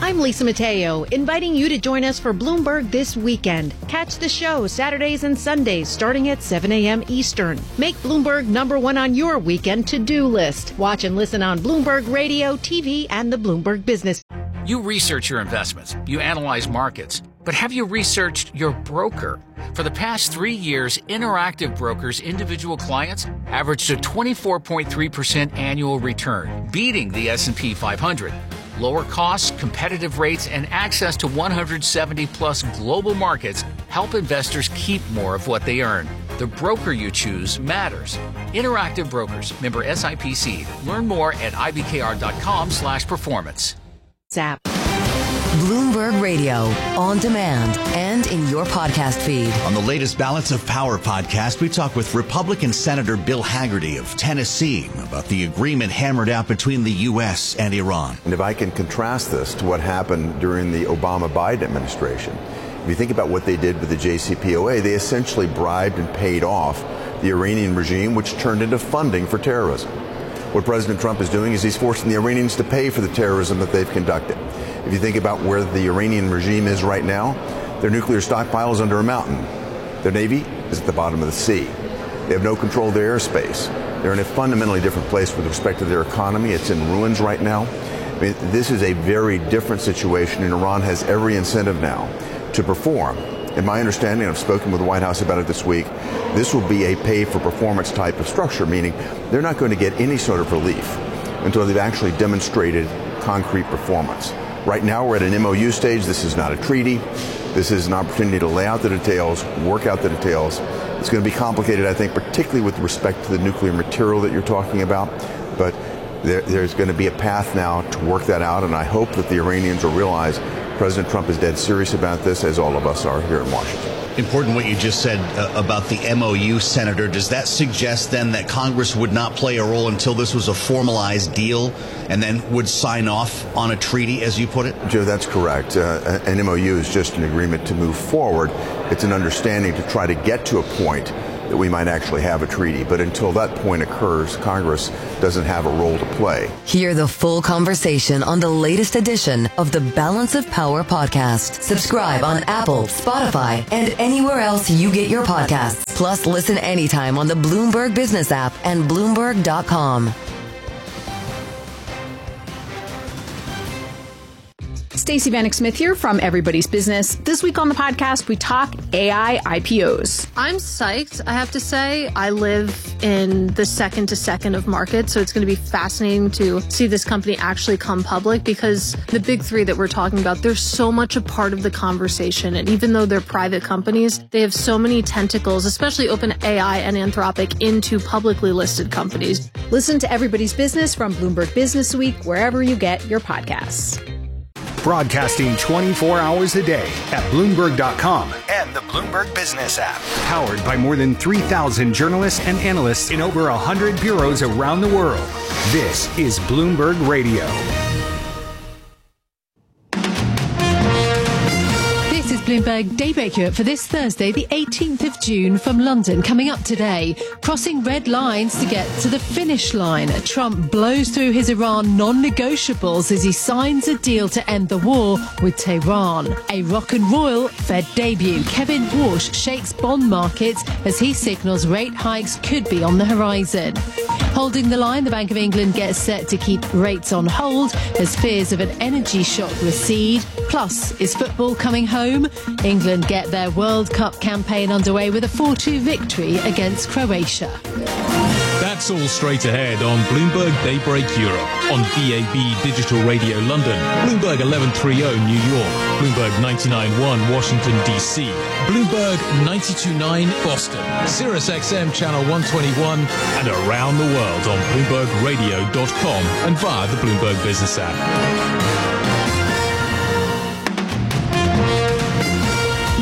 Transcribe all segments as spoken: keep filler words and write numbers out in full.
I'm Lisa Mateo, inviting you to join us for Bloomberg This Weekend. Catch the show Saturdays and Sundays starting at seven a.m. Eastern. Make Bloomberg number one on your weekend to-do list. Watch and listen on Bloomberg Radio, T V, and the Bloomberg Business. You research your investments. You analyze markets. But have you researched your broker? For the past three years, Interactive Brokers' individual clients averaged a twenty-four point three percent annual return, beating the S and P five hundred. Lower costs, competitive rates, and access to one hundred seventy plus global markets help investors keep more of what they earn. The broker you choose matters. Interactive Brokers, member S I P C. Learn more at ibkr.com slash performance. Zap. Bloomberg Radio, on demand and in your podcast feed. On the latest Balance of Power podcast, we talk with Republican Senator Bill Hagerty of Tennessee about the agreement hammered out between the U S and Iran. And if I can contrast this to what happened during the Obama-Biden administration, if you think about what they did with the J C P O A, they essentially bribed and paid off the Iranian regime, which turned into funding for terrorism. What President Trump is doing is he's forcing the Iranians to pay for the terrorism that they've conducted. If you think about where the Iranian regime is right now, their nuclear stockpile is under a mountain. Their navy is at the bottom of the sea. They have no control of their airspace. They're in a fundamentally different place with respect to their economy. It's in ruins right now. I mean, this is a very different situation, and Iran has every incentive now to perform. In my understanding, I've spoken with the White House about it this week, this will be a pay-for-performance type of structure, meaning they're not going to get any sort of relief until they've actually demonstrated concrete performance. Right now, we're at an M O U stage. This is not a treaty. This is an opportunity to lay out the details, work out the details. It's going to be complicated, I think, particularly with respect to the nuclear material that you're talking about. But there, there's going to be a path now to work that out, and I hope that the Iranians will realize President Trump is dead serious about this, as all of us are here in Washington. Important what you just said uh, about the M O U, Senator. Does that suggest then that Congress would not play a role until this was a formalized deal and then would sign off on a treaty, as you put it? Joe, that's correct. Uh, an M O U is just an agreement to move forward. It's an understanding to try to get to a point that we might actually have a treaty. But until that point occurs, Congress doesn't have a role to play. Hear the full conversation on the latest edition of the Balance of Power podcast. Subscribe on Apple, Spotify, and anywhere else you get your podcasts. Plus, listen anytime on the Bloomberg Business app and Bloomberg dot com. Stacey Vanek Smith here from Everybody's Business. This week on the podcast, we talk A I I P Os. I'm psyched, I have to say. I live in the second to second of markets, so it's going to be fascinating to see this company actually come public, because the big three that we're talking about, they're so much a part of the conversation. And even though they're private companies, they have so many tentacles, especially OpenAI and Anthropic, into publicly listed companies. Listen to Everybody's Business from Bloomberg Business Week, wherever you get your podcasts. Broadcasting twenty-four hours a day at Bloomberg dot com and the Bloomberg Business app. Powered by more than three thousand journalists and analysts in over one hundred bureaus around the world. This is Bloomberg Radio. This is Bloomberg Daybreak Europe for this Thursday, the eighteenth of June, from London. Coming up today, crossing red lines to get to the finish line. Trump blows through his Iran non-negotiables as he signs a deal to end the war with Tehran. A rock and roll Fed debut. Kevin Warsh shakes bond markets as he signals rate hikes could be on the horizon. Holding the line, the Bank of England gets set to keep rates on hold as fears of an energy shock recede. Plus, is football coming home? England get their World Cup campaign underway with a four two victory against Croatia. That's all straight ahead on Bloomberg Daybreak Europe, on D A B Digital Radio London, Bloomberg eleven thirty New York, Bloomberg ninety-nine point one Washington, D C, Bloomberg ninety-two point nine Boston, Sirius X M Channel one twenty-one, and around the world on Bloomberg Radio dot com and via the Bloomberg Business app. Good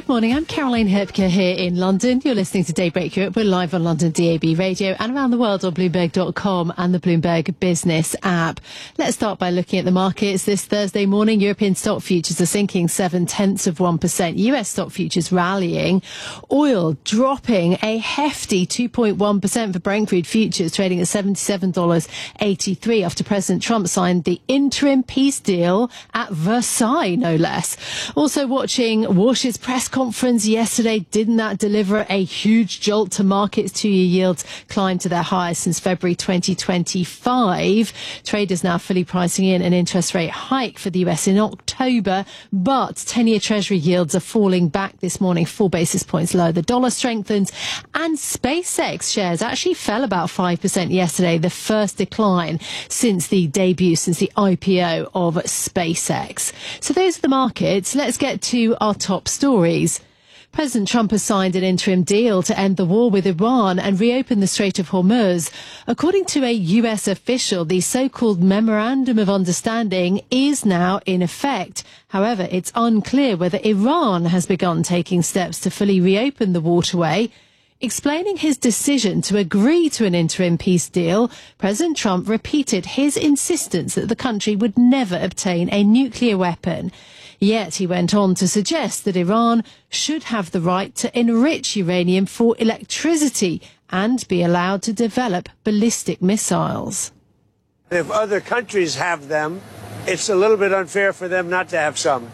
Good morning, I'm Caroline Hepker here in London. You're listening to Daybreak Europe. We're live on London D A B radio and around the world on Bloomberg dot com and the Bloomberg Business app. Let's start by looking at the markets. This Thursday morning, European stock futures are sinking seven tenths of one percent. U S stock futures rallying. Oil dropping a hefty two point one percent for Brent crude futures, trading at seventy-seven dollars and eighty-three cents after President Trump signed the interim peace deal at Versailles, no less. Also watching Warsh's press conference yesterday. Didn't that deliver a huge jolt to markets? Two-year yields climbed to their highest since February twenty twenty-five. Traders now fully pricing in an interest rate hike for the U S in October, but ten-year Treasury yields are falling back this morning, four basis points lower. The dollar strengthens, and SpaceX shares actually fell about five percent yesterday, the first decline since the debut, since the I P O of SpaceX. So those are the markets. Let's get to our top stories. President Trump has signed an interim deal to end the war with Iran and reopen the Strait of Hormuz. According to a U S official, the so-called Memorandum of Understanding is now in effect. However, it's unclear whether Iran has begun taking steps to fully reopen the waterway. Explaining his decision to agree to an interim peace deal, President Trump repeated his insistence that the country would never obtain a nuclear weapon. Yet he went on to suggest that Iran should have the right to enrich uranium for electricity and be allowed to develop ballistic missiles. If other countries have them, it's a little bit unfair for them not to have some.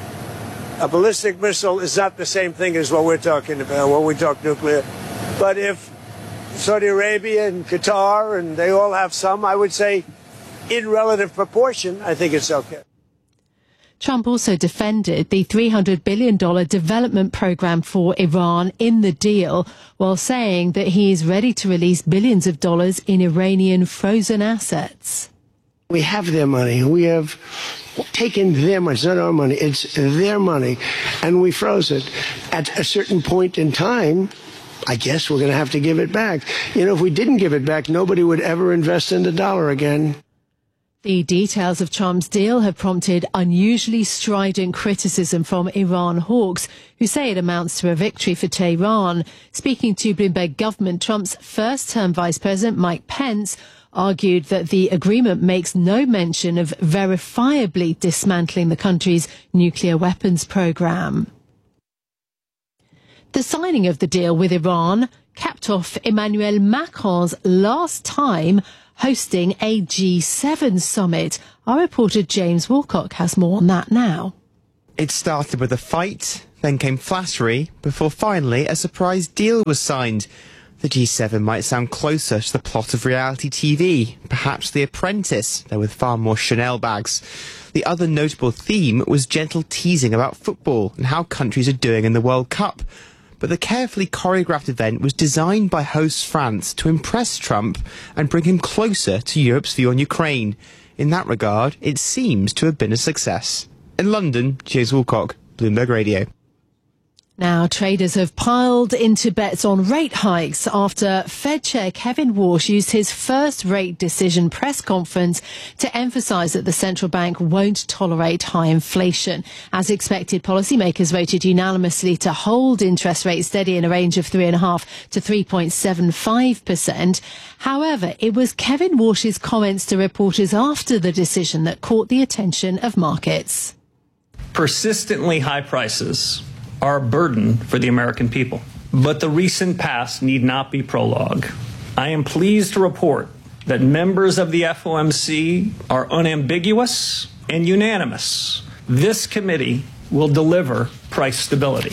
A ballistic missile is not the same thing as what we're talking about when we talk nuclear. But if Saudi Arabia and Qatar and they all have some, I would say in relative proportion, I think it's okay. Trump also defended the three hundred billion dollars development program for Iran in the deal, while saying that he is ready to release billions of dollars in Iranian frozen assets. We have their money. We have taken their money. It's not our money. It's their money. And we froze it. At a certain point in time, I guess we're going to have to give it back. You know, if we didn't give it back, nobody would ever invest in the dollar again. The details of Trump's deal have prompted unusually strident criticism from Iran hawks, who say it amounts to a victory for Tehran. Speaking to Bloomberg government, Trump's first-term Vice President, Mike Pence, argued that the agreement makes no mention of verifiably dismantling the country's nuclear weapons program. The signing of the deal with Iran capped off Emmanuel Macron's last time hosting a G seven summit. Our reporter James Wilcock has more on that now. It started with a fight, then came flattery, before finally a surprise deal was signed. The G seven might sound closer to the plot of reality T V, perhaps The Apprentice, though with far more Chanel bags. The other notable theme was gentle teasing about football and how countries are doing in the World Cup. But the carefully choreographed event was designed by host France to impress Trump and bring him closer to Europe's view on Ukraine. In that regard, it seems to have been a success. In London, James Wilcock, Bloomberg Radio. Now, traders have piled into bets on rate hikes after Fed Chair Kevin Warsh used his first rate decision press conference to emphasize that the central bank won't tolerate high inflation. As expected, policymakers voted unanimously to hold interest rates steady in a range of three point five to three point seven five percent. However, it was Kevin Warsh's comments to reporters after the decision that caught the attention of markets. Persistently high prices are a burden for the American people. But the recent past need not be prologue. I am pleased to report that members of the F O M C are unambiguous and unanimous. This committee will deliver price stability.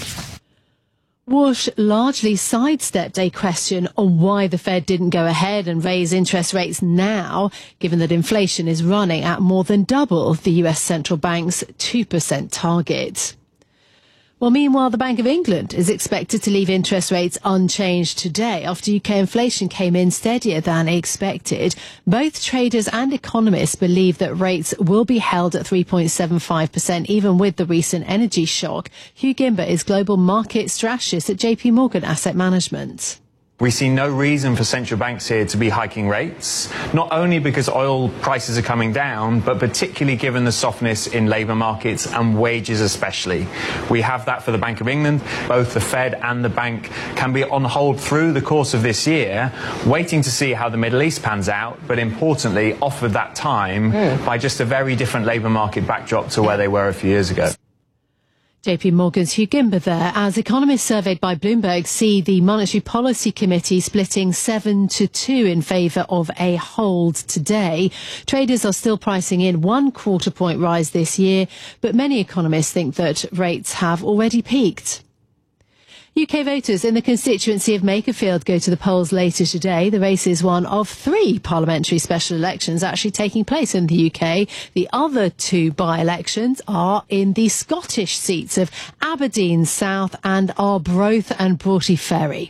Warsh largely sidestepped a question on why the Fed didn't go ahead and raise interest rates now, given that inflation is running at more than double the U S central bank's two percent target. Well, meanwhile, the Bank of England is expected to leave interest rates unchanged today after U K inflation came in steadier than expected. Both traders and economists believe that rates will be held at three point seven five percent, even with the recent energy shock. Hugh Gimber is global market strategist at J P Morgan Asset Management. We see no reason for central banks here to be hiking rates, not only because oil prices are coming down, but particularly given the softness in labour markets and wages especially. We have that for the Bank of England. Both the Fed and the bank can be on hold through the course of this year, waiting to see how the Middle East pans out, but importantly offered that time mm. by just a very different labour market backdrop to where they were a few years ago. J P Morgan's Hugh Gimber there, as economists surveyed by Bloomberg see the Monetary Policy Committee splitting seven to two in favour of a hold today. Traders are still pricing in one quarter point rise this year, but many economists think that rates have already peaked. U K voters in the constituency of Makerfield go to the polls later today. The race is one of three parliamentary special elections actually taking place in the U K. The other two by-elections are in the Scottish seats of Aberdeen South and Arbroath and Broughty Ferry.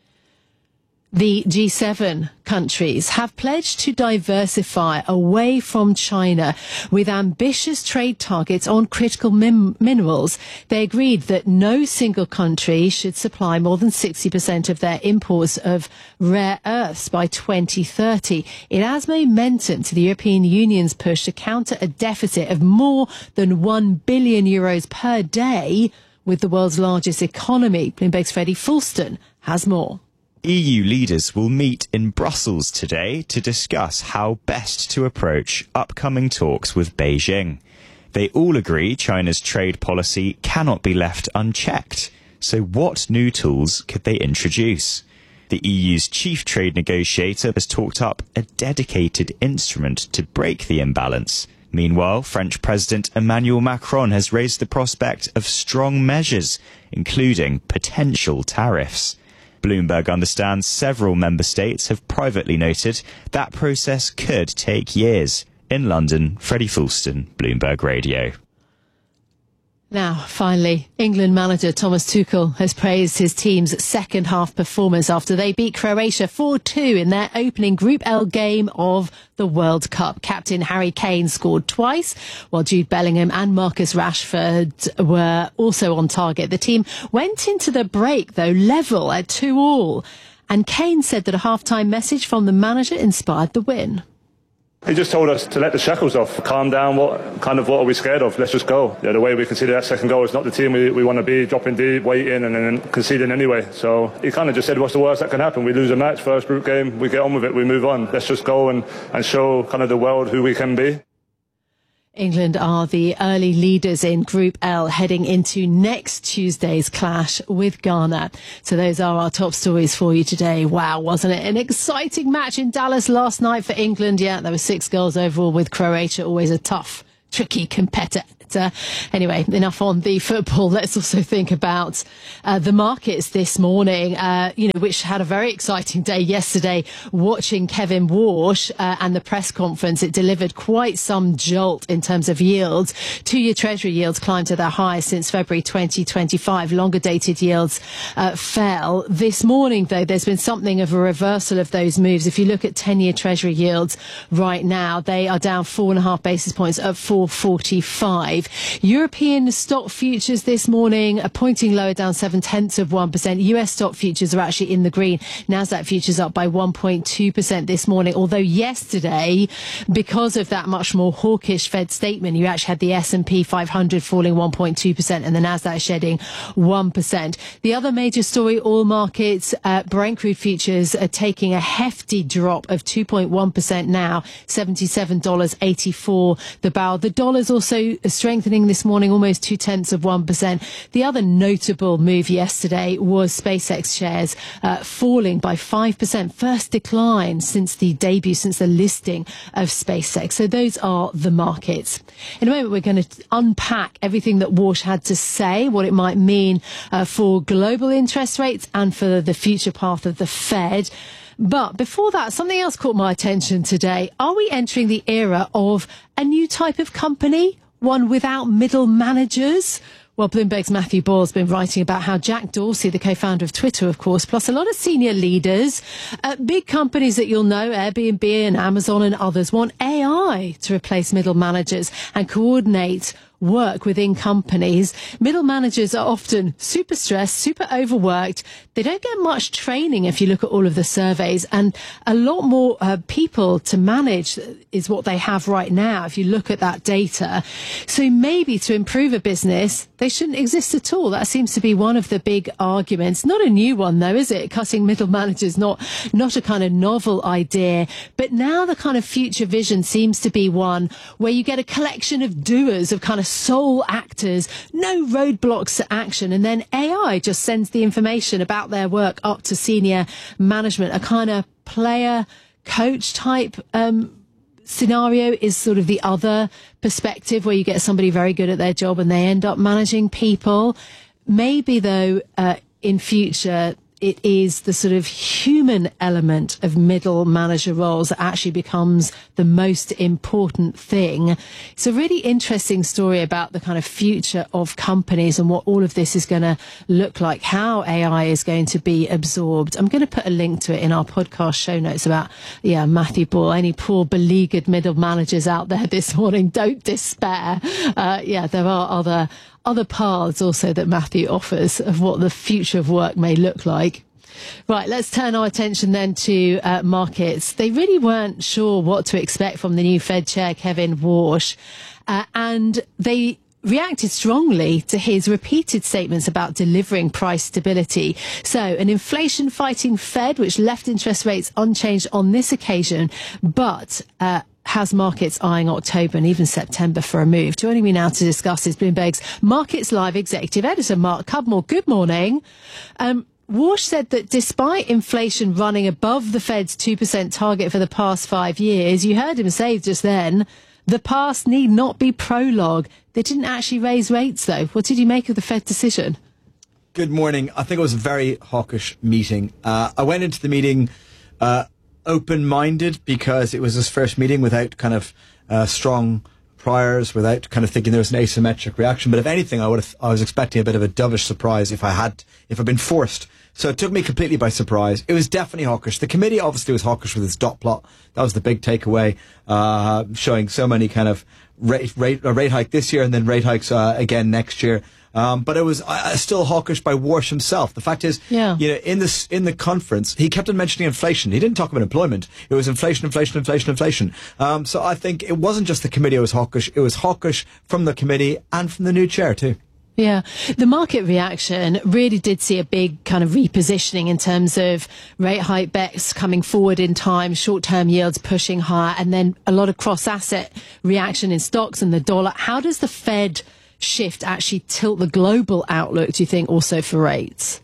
The G seven countries have pledged to diversify away from China with ambitious trade targets on critical min- minerals. They agreed that no single country should supply more than sixty percent of their imports of rare earths by twenty thirty. It adds momentum to the European Union's push to counter a deficit of more than one billion euros per day with the world's largest economy. Bloomberg's Freddie Fulston has more. E U leaders will meet in Brussels today to discuss how best to approach upcoming talks with Beijing. They all agree China's trade policy cannot be left unchecked. So what new tools could they introduce? The E U's chief trade negotiator has talked up a dedicated instrument to break the imbalance. Meanwhile, French President Emmanuel Macron has raised the prospect of strong measures, including potential tariffs. Bloomberg understands several member states have privately noted that process could take years. In London, Freddie Fulston, Bloomberg Radio. Now, finally, England manager Thomas Tuchel has praised his team's second half performance after they beat Croatia four two in their opening Group L game of the World Cup. Captain Harry Kane scored twice, while Jude Bellingham and Marcus Rashford were also on target. The team went into the break, though, level at two all. And Kane said that a half-time message from the manager inspired the win. He just told us to let the shackles off, calm down. What kind of what are we scared of? Let's just go. Yeah, the way we consider that second goal is not the team we, we want to be, dropping deep, waiting, and then conceding anyway. So he kind of just said, what's the worst that can happen? We lose a match, first group game, we get on with it, we move on. Let's just go and, and show kind of the world who we can be. England are the early leaders in Group L heading into next Tuesday's clash with Ghana. So those are our top stories for you today. Wow, wasn't it an exciting match in Dallas last night for England? Yeah, there were six goals overall with Croatia, always a tough, tricky competitor. Uh, anyway, enough on the football. Let's also think about uh, the markets this morning, uh, you know, which had a very exciting day yesterday. Watching Kevin Walsh uh, and the press conference, it delivered quite some jolt in terms of yields. Two-year Treasury yields climbed to their highest since February twenty twenty-five. Longer-dated yields uh, fell. This morning, though, there's been something of a reversal of those moves. If you look at ten-year Treasury yields right now, they are down four and a half basis points at four forty-five. European stock futures this morning are pointing lower, down seven tenths of one percent. U S stock futures are actually in the green. Nasdaq futures up by one point two percent this morning. Although yesterday, because of that much more hawkish Fed statement, you actually had the S and P five hundred falling one point two percent and the Nasdaq shedding one percent. The other major story, oil markets, uh, Brent crude futures are taking a hefty drop of two point one percent now, seventy-seven dollars and eighty-four cents the barrel. The dollar's also strengthening this morning, almost two tenths of one percent. The other notable move yesterday was SpaceX shares uh, falling by five percent. First decline since the debut, since the listing of SpaceX. So those are the markets. In a moment, we're going to unpack everything that Walsh had to say, what it might mean uh, for global interest rates and for the future path of the Fed. But before that, something else caught my attention today. Are we entering the era of a new type of company? One without middle managers? Well, Bloomberg's Matthew Ball has been writing about how Jack Dorsey, the co-founder of Twitter, of course, plus a lot of senior leaders at big companies that you'll know, Airbnb and Amazon and others, want A I to replace middle managers and coordinate work within companies. Middle managers are often super stressed, super overworked. They don't get much training if you look at all of the surveys, and a lot more uh, people to manage is what they have right now if you look at that data. So maybe to improve a business, they shouldn't exist at all. That seems to be one of the big arguments. Not a new one though, is it? Cutting middle managers, not, not a kind of novel idea. But now the kind of future vision seems to be one where you get a collection of doers, of kind of sole actors, no roadblocks to action, and then A I just sends the information about their work up to senior management. A kind of player coach type um scenario is sort of the other perspective, where you get somebody very good at their job and they end up managing people. Maybe though uh, in future it is the sort of human element of middle manager roles that actually becomes the most important thing. It's a really interesting story about the kind of future of companies and what all of this is going to look like, how A I is going to be absorbed. I'm going to put a link to it in our podcast show notes about, yeah, Matthew Ball. Any poor beleaguered middle managers out there this morning, don't despair. Uh, yeah, there are other other paths also that Matthew offers of what the future of work may look like. Right, let's turn our attention then to uh, markets. They really weren't sure what to expect from the new Fed chair, Kevin Warsh, uh, and they reacted strongly to his repeated statements about delivering price stability. So an inflation-fighting Fed, which left interest rates unchanged on this occasion, but uh, has markets eyeing October and even September for a move. Joining me now to discuss is Bloomberg's Markets Live executive editor, Mark Cudmore. Good morning. Um, Warsh said that despite inflation running above the Fed's two percent target for the past five years, you heard him say just then, the past need not be prologue. They didn't actually raise rates, though. What did you make of the Fed decision? Good morning. I think it was a very hawkish meeting. Uh, I went into the meeting uh, open-minded because it was his first meeting without kind of uh, strong priors, without kind of thinking there was an asymmetric reaction. But if anything, I would have, I was expecting a bit of a dovish surprise if I had, if I'd been forced. So it took me completely by surprise. It was definitely hawkish. The committee obviously was hawkish with its dot plot. That was the big takeaway, uh, showing so many kind of rate, rate, a rate hike this year and then rate hikes uh, again next year. Um, but it was uh, still hawkish by Warsh himself. The fact is, yeah. you know, in this in the conference, he kept on mentioning inflation. He didn't talk about employment. It was inflation, inflation, inflation, inflation. Um, so I think it wasn't just the committee who was hawkish. It was hawkish from the committee and from the new chair too. Yeah, the market reaction really did see a big kind of repositioning in terms of rate hike bets coming forward in time, short-term yields pushing higher, and then a lot of cross-asset reaction in stocks and the dollar. How does the Fed shift actually tilt the global outlook, do you think, also for rates?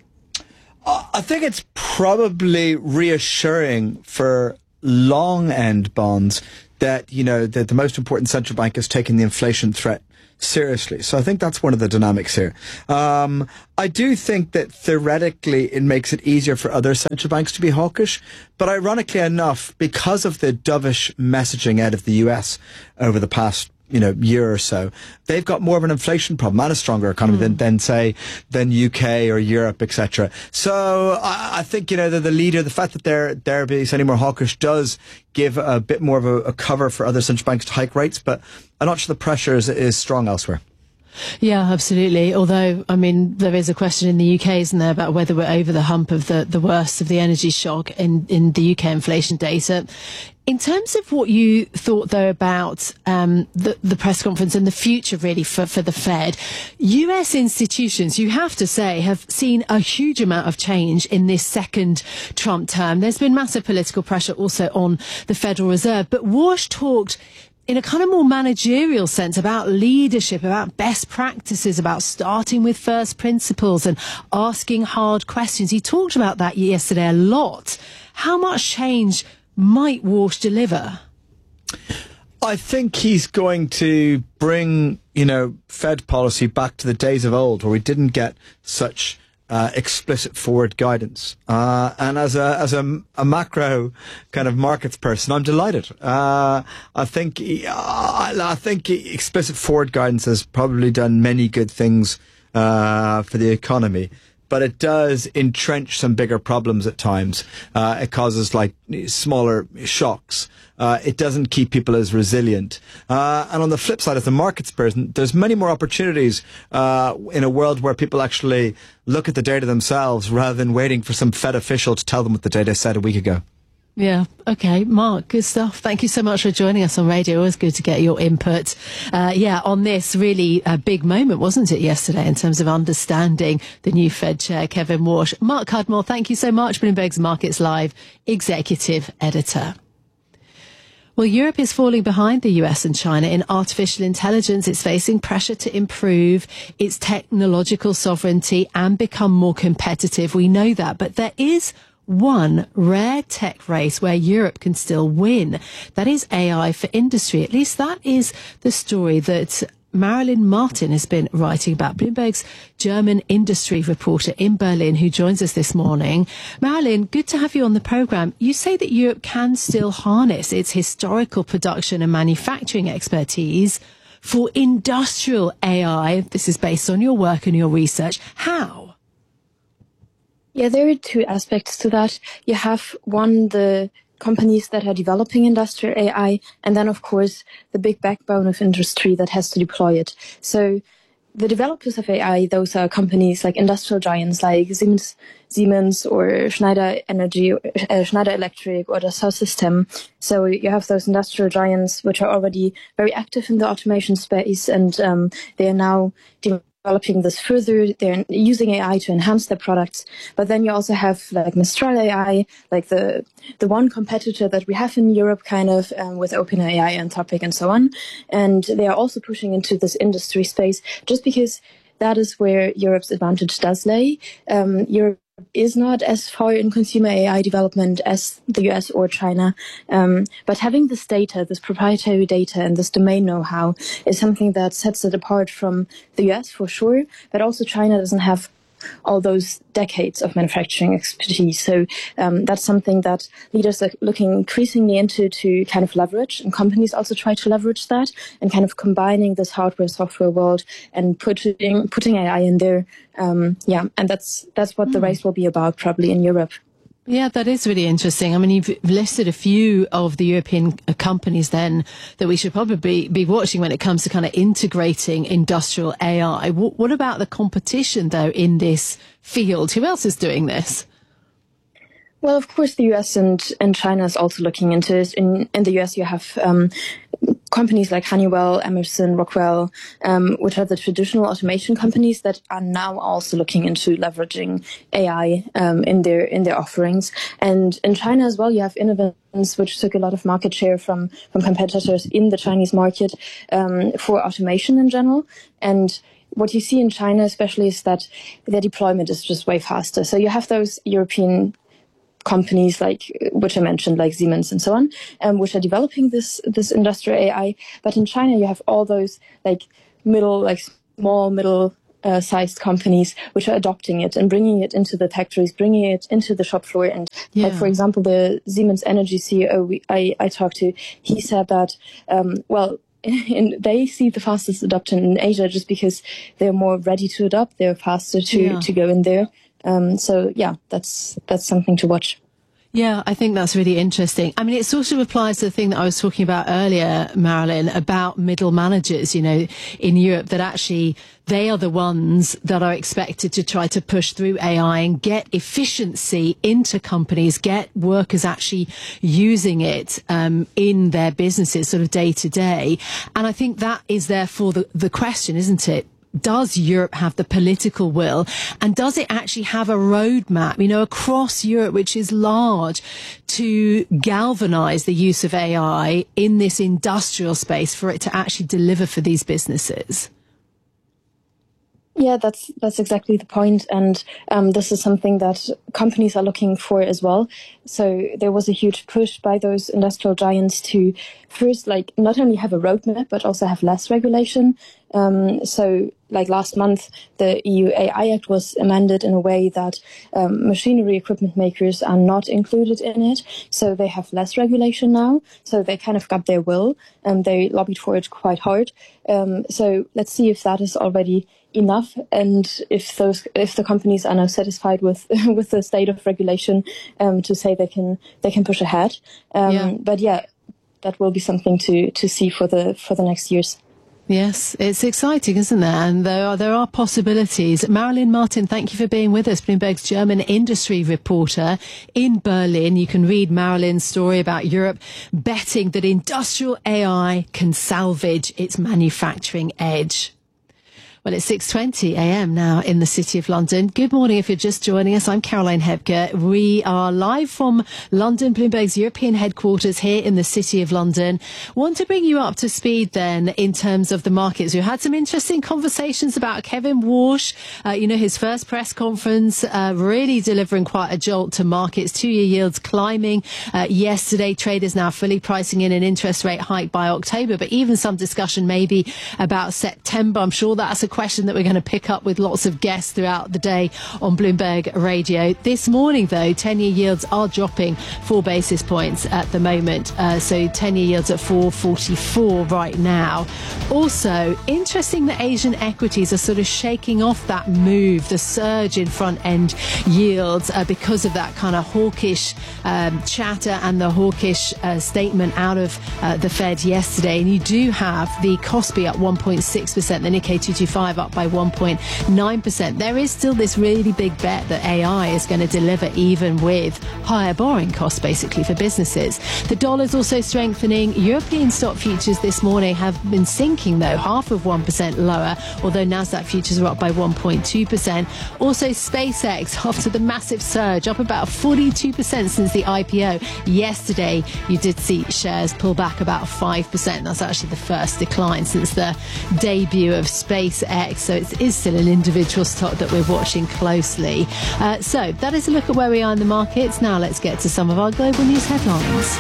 Uh, I think it's probably reassuring for long-end bonds that, you know, that the most important central bank is taking the inflation threat seriously. So I think that's one of the dynamics here. Um, I do think that theoretically it makes it easier for other central banks to be hawkish. But ironically enough, because of the dovish messaging out of the U S over the past you know, year or so, they've got more of an inflation problem and a stronger economy mm. than, than, say, than U K or Europe, et cetera. So I, I think, you know, the, the leader, the fact that they're, they're being any more hawkish does give a bit more of a, a cover for other central banks to hike rates, but I'm not sure the pressure is, is strong elsewhere. Yeah, absolutely. Although, I mean, there is a question in the U K, isn't there, about whether we're over the hump of the, the worst of the energy shock in, in the U K inflation data. In terms of what you thought, though, about um, the, the press conference and the future, really, for, for the Fed, U S institutions, you have to say, have seen a huge amount of change in this second Trump term. There's been massive political pressure also on the Federal Reserve. But Warsh talked in a kind of more managerial sense about leadership, about best practices, about starting with first principles and asking hard questions. He talked about that yesterday a lot. How much change might Warsh deliver? I think he's going to bring, you know, Fed policy back to the days of old where we didn't get such uh, explicit forward guidance. Uh, and as a as a, a macro kind of markets person, I'm delighted. Uh, I think uh, I think explicit forward guidance has probably done many good things uh, for the economy. But it does entrench some bigger problems at times. Uh, it causes like smaller shocks. Uh, it doesn't keep people as resilient. Uh, and on the flip side, as the market's person, there's many more opportunities uh, in a world where people actually look at the data themselves rather than waiting for some Fed official to tell them what the data said a week ago. Yeah. Okay. Mark, good stuff. Thank you so much for joining us on radio. Always good to get your input. Uh, yeah, on this really a big moment, wasn't it, yesterday, in terms of understanding the new Fed chair, Kevin Warsh. Mark Cudmore, thank you so much. Bloomberg's Markets Live executive editor. Well, Europe is falling behind the U S and China in artificial intelligence. It's facing pressure to improve its technological sovereignty and become more competitive. We know that, but there is one rare tech race where Europe can still win. That is A I for industry. At least that is the story that Marilyn Martin has been writing about, Bloomberg's German industry reporter in Berlin, who joins us this morning. Marilyn, good to have you on the programme. You say that Europe can still harness its historical production and manufacturing expertise for industrial A I. This is based on your work and your research. How? Yeah, there are two aspects to that. You have one, the companies that are developing industrial A I, and then, of course, the big backbone of industry that has to deploy it. So the developers of A I, those are companies like industrial giants like Siemens, Siemens or Schneider Energy, uh, Schneider Electric or Dassault System. So you have those industrial giants which are already very active in the automation space, and um, they are now developing developing this further. They're using A I to enhance their products. But then you also have like Mistral A I, like the the one competitor that we have in Europe, kind of um, with OpenAI, Anthropic, and so on. And they are also pushing into this industry space just because that is where Europe's advantage does lay. Um, Europe is not as far in consumer A I development as the U S or China. Um, but having this data, this proprietary data and this domain know-how is something that sets it apart from the U S for sure, but also China doesn't have all those decades of manufacturing expertise. So um, that's something that leaders are looking increasingly into to kind of leverage, and companies also try to leverage that and kind of combining this hardware software world and putting putting A I in there. Um, yeah, and that's that's what mm. the race will be about probably in Europe. Yeah, that is really interesting. I mean, you've listed a few of the European companies then that we should probably be watching when it comes to kind of integrating industrial A I. What, what about the competition, though, in this field? Who else is doing this? Well, of course, the U S and, and China is also looking into it. In, in the U S, you have um, companies like Honeywell, Emerson, Rockwell, um, which are the traditional automation companies that are now also looking into leveraging A I um, in their in their offerings. And in China as well, you have Innovance, which took a lot of market share from from competitors in the Chinese market um, for automation in general. And what you see in China, especially, is that their deployment is just way faster. So you have those European companies like which I mentioned, like Siemens and so on, um, which are developing this this industrial A I. But in China, you have all those like middle, like small, middle uh, sized companies which are adopting it and bringing it into the factories, bringing it into the shop floor. And yeah. like for example, the Siemens Energy C E O we, I I talked to, he said that um, well. And they see the fastest adoption in Asia just because they're more ready to adopt. They're faster to, yeah. to go in there. Um, so, yeah, that's that's something to watch. Yeah, I think that's really interesting. I mean, it sort of applies to the thing that I was talking about earlier, Marilyn, about middle managers, you know, in Europe, that actually they are the ones that are expected to try to push through A I and get efficiency into companies, get workers actually using it um, in their businesses sort of day to day. And I think that is therefore the, the question, isn't it? Does Europe have the political will, and does it actually have a roadmap, you know, across Europe, which is large, to galvanize the use of A I in this industrial space for it to actually deliver for these businesses? Yeah, that's that's exactly the point, and um, this is something that companies are looking for as well. So there was a huge push by those industrial giants to first, like, not only have a roadmap but also have less regulation. Um, so, like last month, the E U A I Act was amended in a way that um, machinery equipment makers are not included in it. So they have less regulation now. So they kind of got their will, and they lobbied for it quite hard. Um, so let's see if that is already enough, and if those if the companies are now satisfied with with the state of regulation, um, to say they can they can push ahead. Um, yeah. But yeah, that will be something to to see for the for the next years. Yes, it's exciting, isn't there? And there are, there are possibilities. Marilyn Martin, thank you for being with us, Bloomberg's German industry reporter in Berlin. You can read Marilyn's story about Europe betting that industrial A I can salvage its manufacturing edge. Well, it's six twenty a m now in the City of London. Good morning if you're just joining us. I'm Caroline Hebke. We are live from London, Bloomberg's European headquarters here in the City of London. Want to bring you up to speed then in terms of the markets. We've had some interesting conversations about Kevin Warsh, uh, you know, his first press conference, uh, really delivering quite a jolt to markets. Two-year yields climbing uh, yesterday. Traders now fully pricing in an interest rate hike by October, but even some discussion maybe about September. I'm sure that's a question that we're going to pick up with lots of guests throughout the day on Bloomberg Radio. This morning, though, ten-year yields are dropping four basis points at the moment. Uh, so ten-year yields at four forty-four right now. Also, interesting that Asian equities are sort of shaking off that move, the surge in front-end yields, uh, because of that kind of hawkish um, chatter and the hawkish uh, statement out of uh, the Fed yesterday. And you do have the Kospi up one point six percent, the Nikkei two twenty-five up by one point nine percent. There is still this really big bet that A I is going to deliver even with higher borrowing costs, basically, for businesses. The dollar's also strengthening. European stock futures this morning have been sinking, though, half of one percent lower, although Nasdaq futures are up by one point two percent. Also, SpaceX, after the massive surge, up about forty-two percent since the I P O. Yesterday, you did see shares pull back about five percent. That's actually the first decline since the debut of SpaceX. So it is still an individual stock that we're watching closely. Uh, so that is a look at where we are in the markets. Now let's get to some of our global news headlines.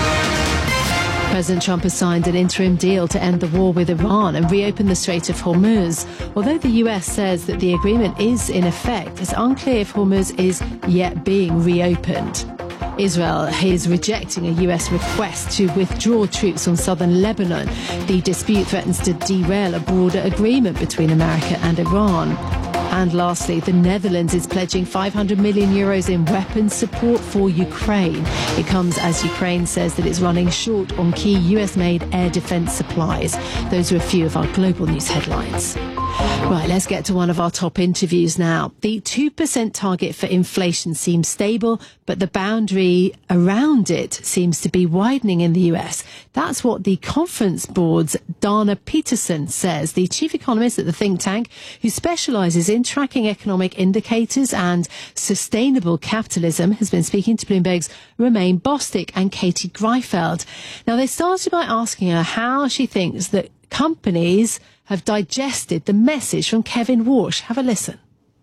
President Trump has signed an interim deal to end the war with Iran and reopen the Strait of Hormuz. Although the U S says that the agreement is in effect, it's unclear if Hormuz is yet being reopened. Israel is rejecting a U S request to withdraw troops on southern Lebanon. The dispute threatens to derail a broader agreement between America and Iran. And lastly, the Netherlands is pledging five hundred million euros in weapons support for Ukraine. It comes as Ukraine says that it's running short on key U S-made air defense supplies. Those are a few of our global news headlines. Right, let's get to one of our top interviews now. The two percent target for inflation seems stable, but the boundary around it seems to be widening in the U S. That's what the Conference Board's Dana Peterson says, the chief economist at the think tank who specialises in tracking economic indicators and sustainable capitalism, has been speaking to Bloomberg's Romain Bostick and Katie Greifeld. Now, they started by asking her how she thinks that companies have digested the message from Kevin Warsh. Have a listen.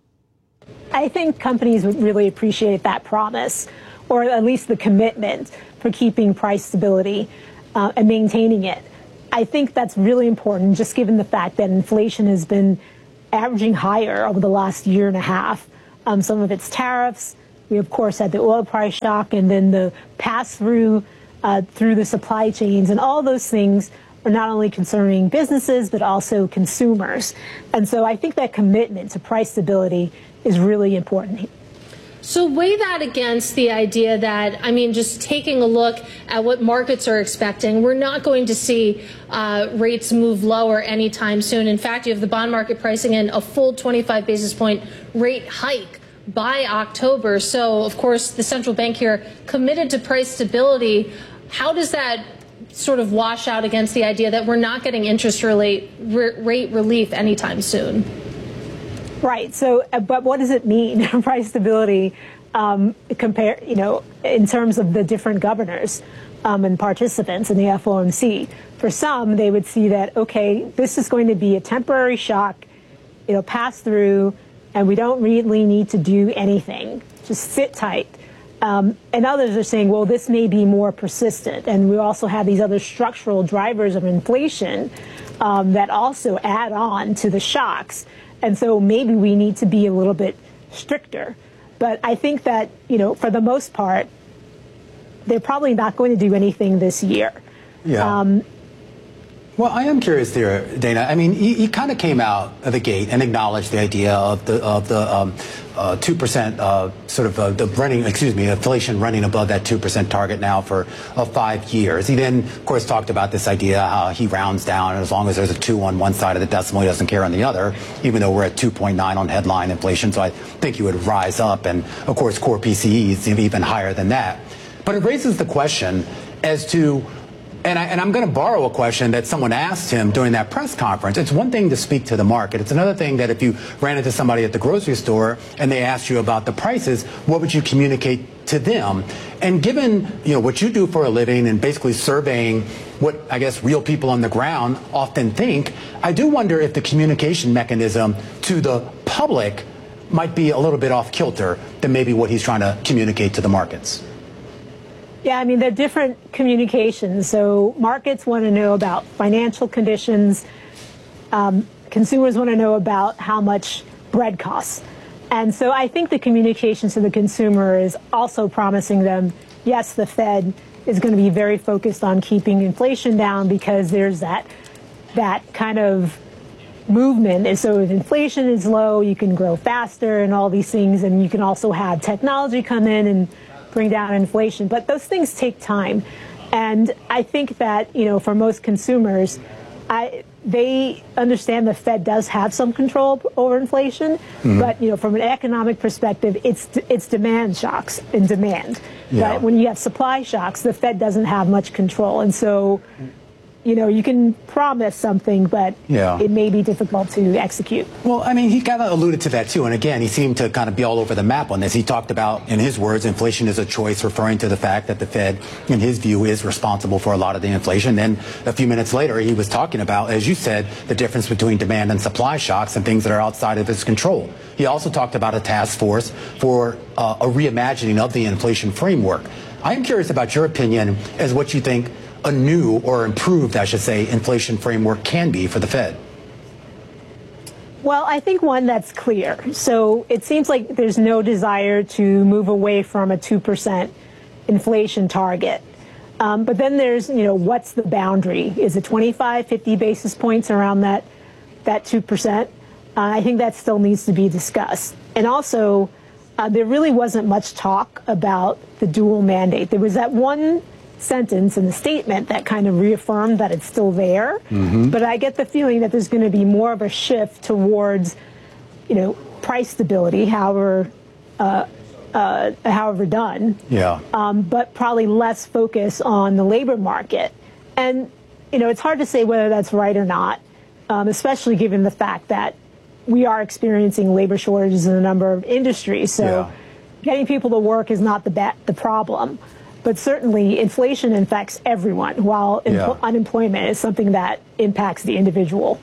I think companies would really appreciate that promise, or at least the commitment for keeping price stability uh, and maintaining it. I think that's really important, just given the fact that inflation has been averaging higher over the last year and a half. Um, some of it's tariffs. We, of course, had the oil price shock and then the pass-through uh, through the supply chains, and all those things are not only concerning businesses, but also consumers. And so I think that commitment to price stability is really important. So weigh that against the idea that, I mean, just taking a look at what markets are expecting, we're not going to see uh, rates move lower anytime soon. In fact, you have the bond market pricing in a full twenty-five basis point rate hike by October. So, of course, the central bank here committed to price stability. How does that sort of wash out against the idea that we're not getting interest rate, rate relief anytime soon? Right. So, but what does it mean, price stability, um, compare, you know, in terms of the different governors um, and participants in the F O M C? For some, they would see that, OK, this is going to be a temporary shock, it'll pass through, and we don't really need to do anything. Just sit tight. Um, and others are saying, well, this may be more persistent. And we also have these other structural drivers of inflation um, that also add on to the shocks. And so maybe we need to be a little bit stricter. But I think that, you know, for the most part, they're probably not going to do anything this year. Yeah. Um, Well, I am curious there, Dana. I mean, he, he kind of came out of the gate and acknowledged the idea of the of the um, uh, two percent uh, sort of uh, the running, excuse me, inflation running above that two percent target now for uh, five years. He then, of course, talked about this idea how he rounds down, and as long as there's a two on one side of the decimal, he doesn't care on the other, even though we're at two point nine on headline inflation. So I think he would rise up, and of course, core P C E is even higher than that. But it raises the question as to. And, I, and I'm going to borrow a question that someone asked him during that press conference. It's one thing to speak to the market. It's another thing that if you ran into somebody at the grocery store and they asked you about the prices, what would you communicate to them? And given, you know, what you do for a living and basically surveying what, I guess, real people on the ground often think, I do wonder if the communication mechanism to the public might be a little bit off kilter than maybe what he's trying to communicate to the markets. Yeah, I mean, they're different communications. So markets want to know about financial conditions. Um, consumers want to know about how much bread costs. And so I think the communication to the consumer is also promising them, yes, the Fed is going to be very focused on keeping inflation down because there's that that kind of movement. And so if inflation is low, you can grow faster and all these things. And you can also have technology come in and bring down inflation, but those things take time. And I think that, you know, for most consumers, I, they understand the Fed does have some control over inflation, mm-hmm. but, you know, from an economic perspective, it's it's demand shocks and demand. Yeah. But when you have supply shocks, the Fed doesn't have much control. And so, you know, you can promise something, but yeah. it may be difficult to execute. Well, I mean, he kind of alluded to that, too. And again, he seemed to kind of be all over the map on this. He talked about, in his words, inflation is a choice, referring to the fact that the Fed, in his view, is responsible for a lot of the inflation. Then a few minutes later, he was talking about, as you said, the difference between demand and supply shocks and things that are outside of his control. He also talked about a task force for uh, a reimagining of the inflation framework. I am curious about your opinion as what you think a new or improved, I should say, inflation framework can be for the Fed. Well, I think one that's clear. So it seems like there's no desire to move away from a two percent inflation target. Um, but then there's, you know, what's the boundary? Is it twenty-five, fifty basis points around that, that two percent? Uh, I think that still needs to be discussed. And also, uh, there really wasn't much talk about the dual mandate. There was that one sentence in the statement that kind of reaffirmed that it's still there. Mm-hmm. But I get the feeling that there's going to be more of a shift towards, you know, price stability, however, uh, uh, however done. Yeah. Um, but probably less focus on the labor market. And, you know, it's hard to say whether that's right or not, um, especially given the fact that we are experiencing labor shortages in a number of industries. So yeah. getting people to work is not the ba- the problem. But certainly inflation affects everyone, while empl- yeah. unemployment is something that impacts the individual.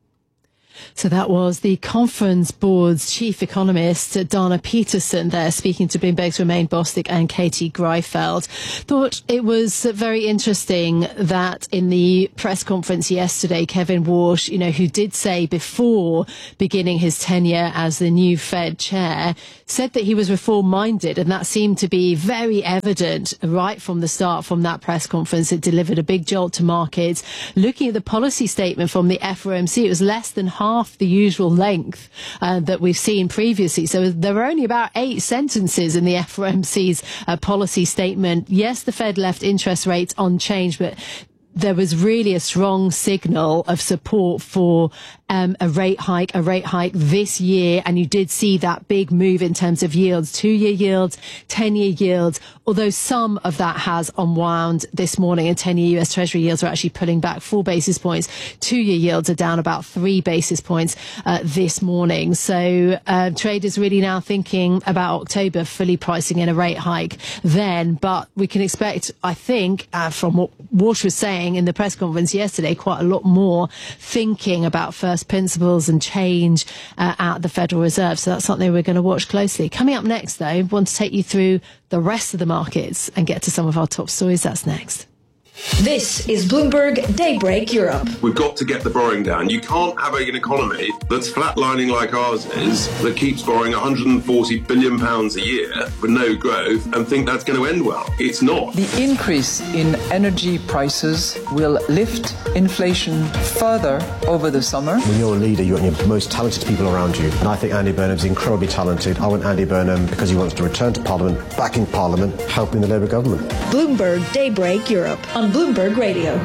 So that was the Conference Board's chief economist, Dana Peterson, there speaking to Bloomberg's Romain Bostic and Katie Greifeld. Thought it was very interesting that in the press conference yesterday, Kevin Warsh, you know, who did say before beginning his tenure as the new Fed chair, said that he was reform-minded, and that seemed to be very evident right from the start from that press conference. It delivered a big jolt to markets. Looking at the policy statement from the F O M C, it was less than half the usual length uh, that we've seen previously. So there were only about eight sentences in the F O M C's uh, policy statement. Yes, the Fed left interest rates unchanged, but there was really a strong signal of support for um, a rate hike, a rate hike this year. And you did see that big move in terms of yields, two-year yields, ten-year yields, although some of that has unwound this morning, and ten-year U S Treasury yields are actually pulling back four basis points. Two-year yields are down about three basis points uh, this morning. So uh, traders really now thinking about October, fully pricing in a rate hike then. But we can expect, I think, uh, from what Walsh was saying in the press conference yesterday, quite a lot more thinking about first principles and change uh, at the Federal Reserve. So that's something we're going to watch closely. Coming up next, though, I want to take you through the rest of the markets and get to some of our top stories. That's next. This is Bloomberg Daybreak Europe. We've got to get the borrowing down. You can't have an economy that's flatlining like ours is, that keeps borrowing one hundred forty billion pounds a year with no growth and think that's going to end well. It's not. The increase in energy prices will lift inflation further over the summer. When you're a leader, you want your most talented people around you. And I think Andy Burnham's incredibly talented. I want Andy Burnham, because he wants to return to Parliament, back in Parliament, helping the Labour government. Bloomberg Daybreak Europe on Bloomberg Radio.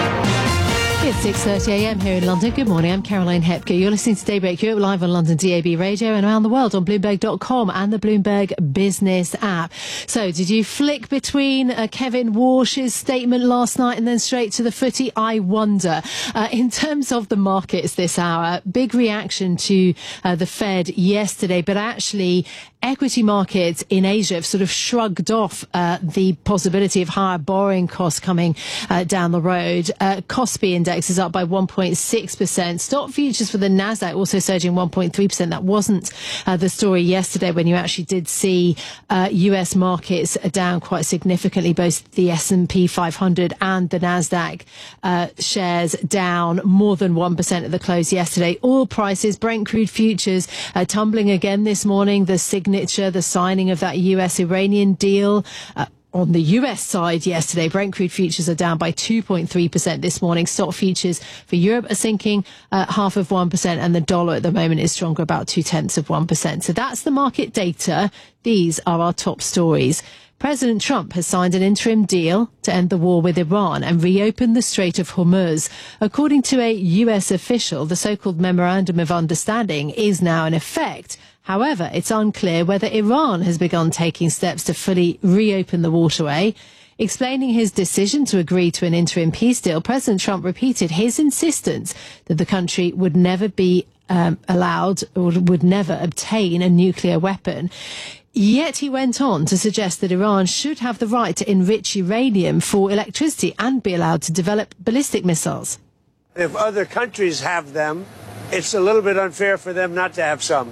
It's six thirty a m here in London. Good morning, I'm Caroline Hepker. You're listening to Daybreak Europe live on London D A B radio and around the world on Bloomberg dot com and the Bloomberg Business app. So, did you flick between uh, Kevin Warsh's statement last night and then straight to the footy? I wonder. Uh, in terms of the markets this hour, big reaction to uh, the Fed yesterday, but actually equity markets in Asia have sort of shrugged off uh, the possibility of higher borrowing costs coming uh, down the road. Uh, Kospi index is up by one point six percent. Stock futures for the Nasdaq also surging one point three percent. That wasn't uh, the story yesterday when you actually did see uh, U S markets down quite significantly. Both the S and P five hundred and the Nasdaq uh, shares down more than one percent at the close yesterday. Oil prices, Brent crude futures uh, tumbling again this morning. The signature, the signing of that U S Iranian deal uh, on the U S side yesterday, Brent crude futures are down by two point three percent this morning. Stock futures for Europe are sinking uh, half of one percent, and the dollar at the moment is stronger, about two tenths of one percent. So that's the market data. These are our top stories. President Trump has signed an interim deal to end the war with Iran and reopen the Strait of Hormuz. According to a U S official, the so-called Memorandum of Understanding is now in effect. However, it's unclear whether Iran has begun taking steps to fully reopen the waterway. Explaining his decision to agree to an interim peace deal, President Trump repeated his insistence that the country would never be um, allowed or would never obtain a nuclear weapon. Yet he went on to suggest that Iran should have the right to enrich uranium for electricity and be allowed to develop ballistic missiles. If other countries have them, it's a little bit unfair for them not to have some.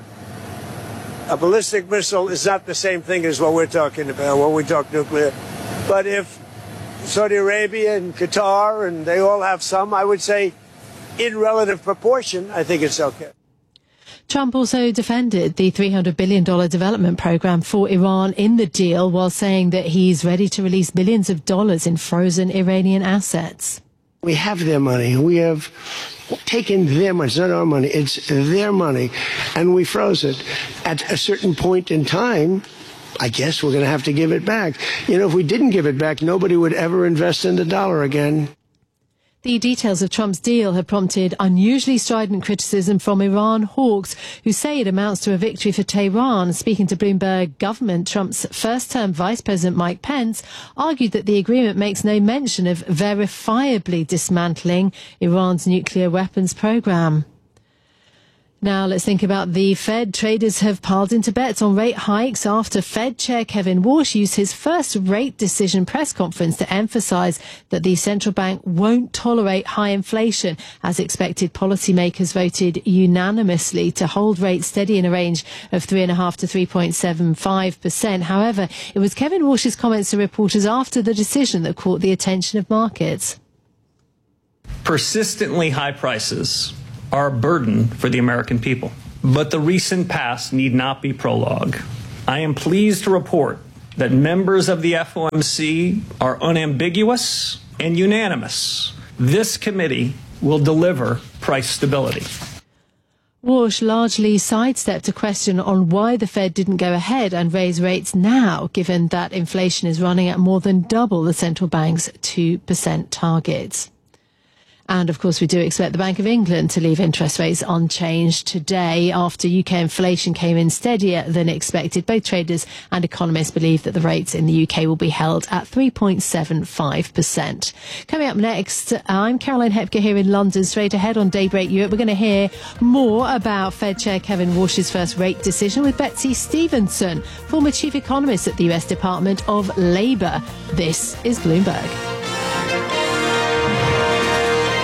A ballistic missile is not the same thing as what we're talking about when we talk nuclear. But if Saudi Arabia and Qatar, and they all have some, I would say in relative proportion, I think it's okay. Trump also defended the three hundred billion dollars development program for Iran in the deal, while saying that he's ready to release billions of dollars in frozen Iranian assets. We have their money. We have taken their money. It's not our money. It's their money. And we froze it. At a certain point in time, I guess we're going to have to give it back. You know, if we didn't give it back, nobody would ever invest in the dollar again. The details of Trump's deal have prompted unusually strident criticism from Iran hawks, who say it amounts to a victory for Tehran. Speaking to Bloomberg Government, Trump's first-term Vice President Mike Pence argued that the agreement makes no mention of verifiably dismantling Iran's nuclear weapons program. Now let's think about the Fed. Traders have piled into bets on rate hikes after Fed Chair Kevin Warsh used his first rate decision press conference to emphasize that the central bank won't tolerate high inflation. As expected, policymakers voted unanimously to hold rates steady in a range of three point five to three point seven five percent. However, it was Kevin Warsh's comments to reporters after the decision that caught the attention of markets. Persistently high prices are a burden for the American people. But the recent past need not be prologue. I am pleased to report that members of the F O M C are unambiguous and unanimous. This committee will deliver price stability. Warsh largely sidestepped a question on why the Fed didn't go ahead and raise rates now, given that inflation is running at more than double the central bank's two percent target. And, of course, we do expect the Bank of England to leave interest rates unchanged today after U K inflation came in steadier than expected. Both traders and economists believe that the rates in the U K will be held at three point seven five percent. Coming up next, I'm Caroline Hepker here in London. Straight ahead on Daybreak Europe, we're going to hear more about Fed Chair Kevin Warsh's first rate decision with Betsy Stevenson, former chief economist at the U S Department of Labour. This is Bloomberg.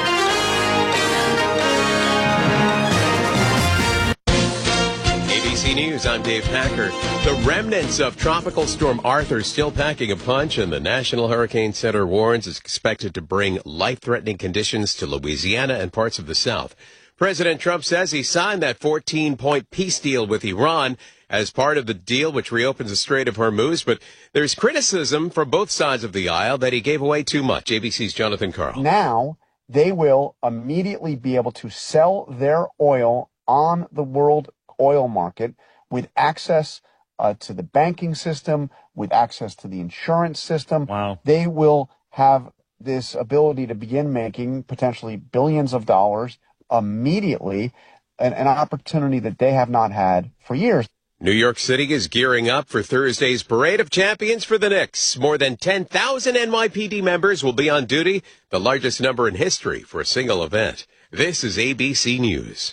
A B C News, I'm Dave Packer. The remnants of Tropical Storm Arthur still packing a punch, and the National Hurricane Center warns it's expected to bring life-threatening conditions to Louisiana and parts of the South. President Trump says he signed that fourteen-point peace deal with Iran as part of the deal which reopens the Strait of Hormuz, but there's criticism from both sides of the aisle that he gave away too much. A B C's Jonathan Karl. Now they will immediately be able to sell their oil on the world oil market with access uh, to the banking system, with access to the insurance system. Wow. They will have this ability to begin making potentially billions of dollars immediately, an, an opportunity that they have not had for years. New York City is gearing up for Thursday's Parade of Champions for the Knicks. More than ten thousand N Y P D members will be on duty, the largest number in history for a single event. This is A B C News.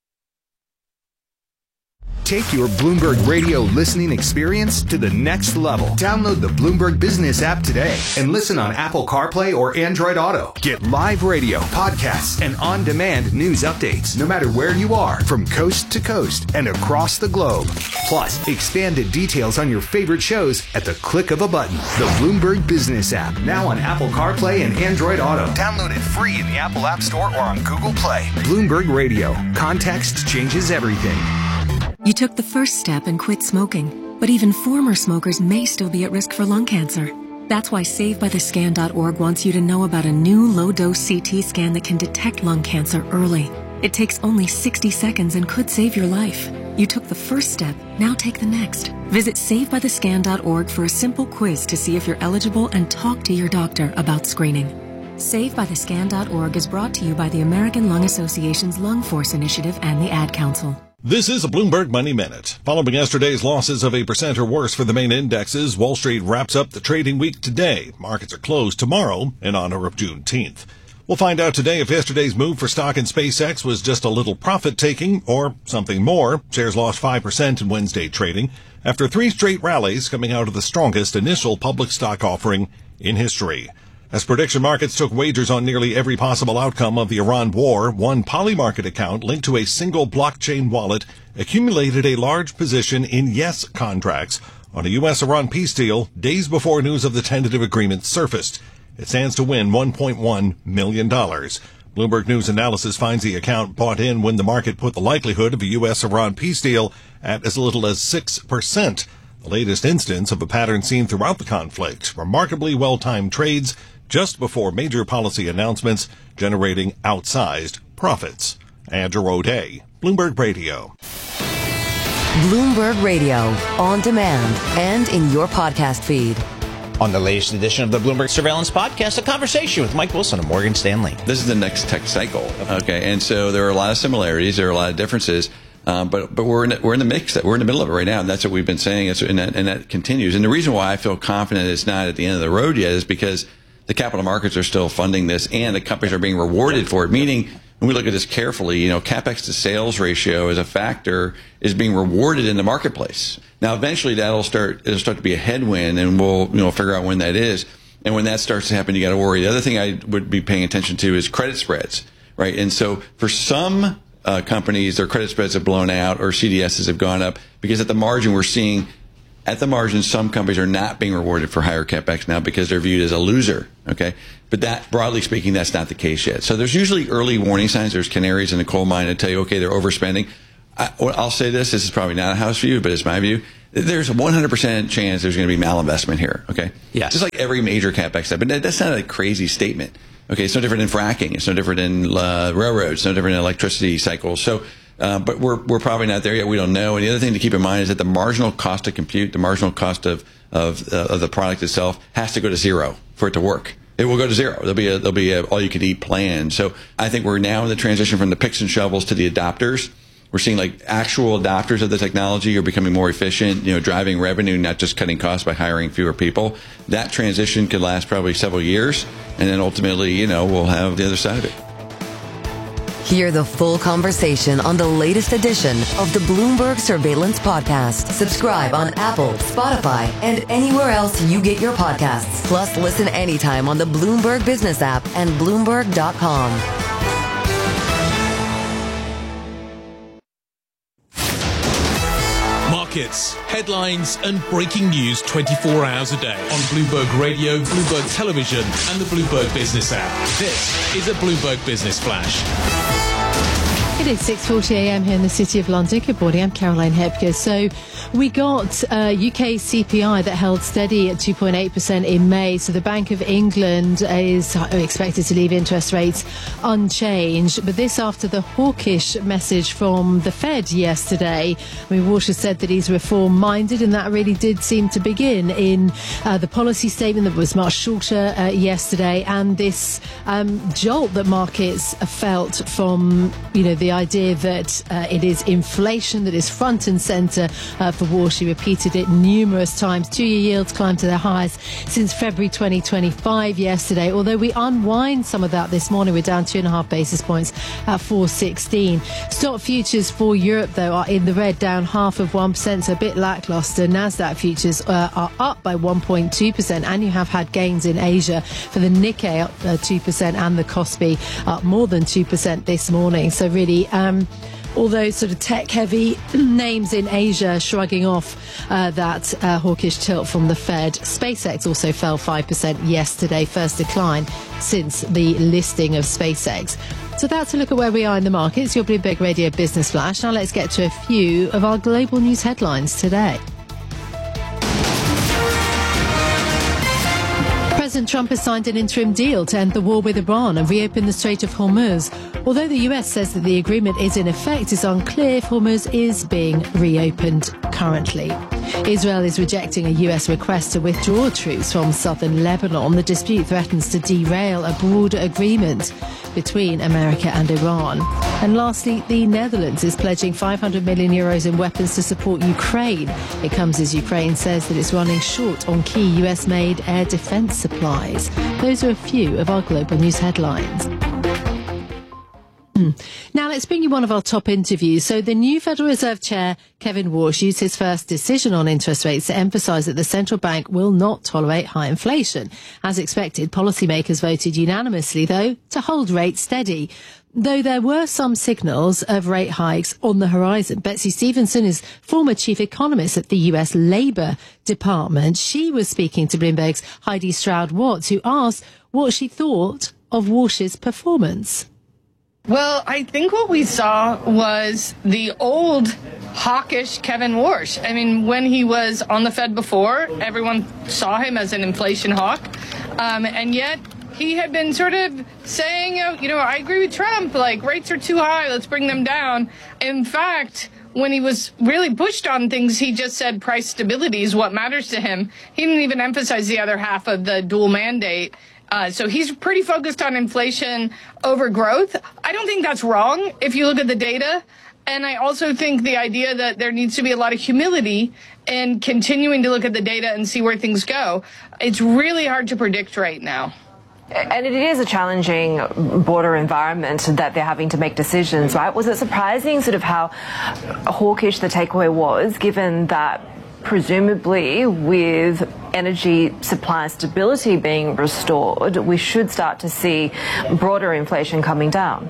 Take your Bloomberg Radio listening experience to the next level. Download the Bloomberg Business app today and listen on Apple CarPlay or Android Auto. Get live radio, podcasts, and on-demand news updates no matter where you are, from coast to coast and across the globe. Plus, expanded details on your favorite shows at the click of a button. The Bloomberg Business app, now on Apple CarPlay and Android Auto. Download it free in the Apple App Store or on Google Play. Bloomberg Radio. Context changes everything. You took the first step and quit smoking, but even former smokers may still be at risk for lung cancer. That's why Save By The Scan dot org wants you to know about a new low-dose C T scan that can detect lung cancer early. It takes only sixty seconds and could save your life. You took the first step, now take the next. Visit Save By The Scan dot org for a simple quiz to see if you're eligible and talk to your doctor about screening. Save By The Scan dot org is brought to you by the American Lung Association's Lung Force Initiative and the Ad Council. This is a Bloomberg Money Minute. Following yesterday's losses of a percent or worse for the main indexes, Wall Street wraps up the trading week today. Markets are closed tomorrow in honor of Juneteenth. We'll find out today if yesterday's move for stock in SpaceX was just a little profit-taking or something more. Shares lost five percent in Wednesday trading after three straight rallies coming out of the strongest initial public stock offering in history. As prediction markets took wagers on nearly every possible outcome of the Iran war, one Polymarket account linked to a single blockchain wallet accumulated a large position in yes contracts on a U S Iran peace deal days before news of the tentative agreement surfaced. It stands to win one point one million dollars. Bloomberg News Analysis finds the account bought in when the market put the likelihood of a U S Iran peace deal at as little as six percent. The latest instance of a pattern seen throughout the conflict. Remarkably well-timed trades just before major policy announcements, generating outsized profits. Andrew O'Day, Bloomberg Radio. Bloomberg Radio, on demand and in your podcast feed. On the latest edition of the Bloomberg Surveillance Podcast, a conversation with Mike Wilson of Morgan Stanley. This is the next tech cycle. Okay, and so there are a lot of similarities, there are a lot of differences. Um, but but we're in the, we're in the mix. We're in the middle of it right now, and that's what we've been saying, and that, and that continues. And the reason why I feel confident it's not at the end of the road yet is because the capital markets are still funding this, and the companies are being rewarded for it. Meaning, when we look at this carefully, you know, capex to sales ratio as a factor is being rewarded in the marketplace. Now, eventually, that'll start it'll start to be a headwind, and we'll you know figure out when that is. And when that starts to happen, you got to worry. The other thing I would be paying attention to is credit spreads, right? And so, for some uh, companies, their credit spreads have blown out, or C D Ss have gone up because at the margin we're seeing. At the margin, some companies are not being rewarded for higher capex now because they're viewed as a loser, okay? But that, broadly speaking, that's not the case yet. So there's usually early warning signs. There's canaries in the coal mine that tell you, okay, they're overspending. I, I'll say this. This is probably not a house view, but it's my view. There's a one hundred percent chance there's going to be malinvestment here, okay? Yes. Just like every major capex step. But that, that's not a crazy statement, okay? It's no different in fracking. It's no different in uh, railroads. It's no different in electricity cycles. So Uh, but we're we're probably not there yet. We don't know. And the other thing to keep in mind is that the marginal cost to compute, the marginal cost of of, uh, of the product itself, has to go to zero for it to work. It will go to zero. There'll be a there'll be a all you can eat plan. So I think we're now in the transition from the picks and shovels to the adopters. We're seeing like actual adopters of the technology are becoming more efficient, you know, driving revenue, not just cutting costs by hiring fewer people. That transition could last probably several years, and then ultimately, you know, we'll have the other side of it. Hear the full conversation on the latest edition of the Bloomberg Surveillance Podcast. Subscribe on Apple, Spotify, and anywhere else you get your podcasts. Plus, listen anytime on the Bloomberg Business app and Bloomberg dot com. markets, headlines and breaking news twenty-four hours a day on Bloomberg Radio, Bloomberg Television and the Bloomberg Business app. This is a Bloomberg Business Flash. It is six forty a m here in the City of London. Good morning, I'm Caroline Hepker. So we got uh, U K C P I that held steady at two point eight percent in May. So the Bank of England is expected to leave interest rates unchanged. But this after the hawkish message from the Fed yesterday. I mean, Walsh said that he's reform-minded, and that really did seem to begin in uh, the policy statement that was much shorter uh, yesterday, and this um, jolt that markets felt from, you know, the idea that uh, it is inflation that is front and centre uh, for Walsh. He repeated it numerous times. Two-year yields climbed to their highest since February twenty twenty-five yesterday. Although we unwind some of that this morning, we're down two and a half basis points at four sixteen. Stock futures for Europe, though, are in the red, down half of one percent, so a bit lacklustre. Nasdaq futures uh, are up by one point two percent, and you have had gains in Asia for the Nikkei up uh, two percent and the Kospi up more than two percent this morning. So really, Um, all those sort of tech-heavy names in Asia shrugging off uh, that uh, hawkish tilt from the Fed. SpaceX also fell five percent yesterday, first decline since the listing of SpaceX. So that's a look at where we are in the markets. Your Bloomberg Radio Business Flash. Now let's get to a few of our global news headlines today. President Trump has signed an interim deal to end the war with Iran and reopen the Strait of Hormuz. Although the U S says that the agreement is in effect, it's unclear if Hormuz is being reopened currently. Israel is rejecting a U S request to withdraw troops from southern Lebanon. The dispute threatens to derail a broader agreement between America and Iran. And lastly, the Netherlands is pledging five hundred million euros in weapons to support Ukraine. It comes as Ukraine says that it's running short on key U S-made air defense supplies. Those are a few of our global news headlines. Now let's bring you one of our top interviews. So the new Federal Reserve Chair, Kevin Walsh, used his first decision on interest rates to emphasise that the central bank will not tolerate high inflation. As expected, policymakers voted unanimously, though, to hold rates steady. Though there were some signals of rate hikes on the horizon. Betsy Stevenson is former chief economist at the U S Labour Department. She was speaking to Bloomberg's Heidi Stroud-Watts, who asked what she thought of Walsh's performance. Well, I think what we saw was the old hawkish Kevin Walsh. I mean, when he was on the Fed before, everyone saw him as an inflation hawk. Um, and yet he had been sort of saying, you know, I agree with Trump, like rates are too high, let's bring them down. In fact, when he was really pushed on things, he just said price stability is what matters to him. He didn't even emphasize the other half of the dual mandate. Uh, so he's pretty focused on inflation over growth. I don't think that's wrong if you look at the data. And I also think the idea that there needs to be a lot of humility in continuing to look at the data and see where things go. It's really hard to predict right now. And it is a challenging border environment that they're having to make decisions, right? Was it surprising sort of how hawkish the takeaway was, given that presumably with energy supply stability being restored, we should start to see broader inflation coming down?